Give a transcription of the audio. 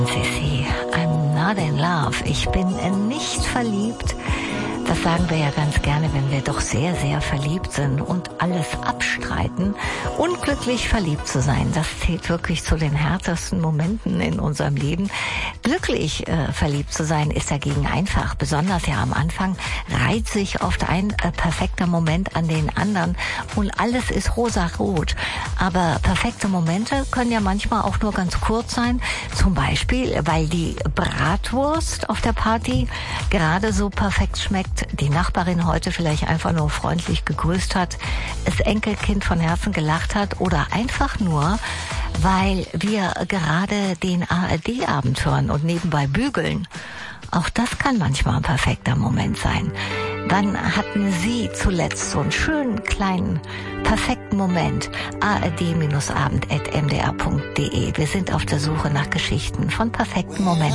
Sissi, I'm not in love. Ich bin nicht verliebt. Das sagen wir ja ganz gerne, wenn wir doch sehr, sehr verliebt sind und alles abstreiten. Unglücklich verliebt zu sein, das zählt wirklich zu den härtesten Momenten in unserem Leben. Glücklich verliebt zu sein ist dagegen einfach. Besonders ja am Anfang reiht sich oft ein perfekter Moment an den anderen und alles ist rosarot. Aber perfekte Momente können ja manchmal auch nur ganz kurz sein. Zum Beispiel, weil die Bratwurst auf der Party gerade so perfekt schmeckt, die Nachbarin heute vielleicht einfach nur freundlich gegrüßt hat, das Enkelkind von Herzen gelacht hat oder einfach nur, weil wir gerade den ARD-Abend hören und nebenbei bügeln. Auch das kann manchmal ein perfekter Moment sein. Wann hatten Sie zuletzt so einen schönen, kleinen, perfekten Moment? ard-abend@mdr.de. Wir sind auf der Suche nach Geschichten von perfekten Momenten.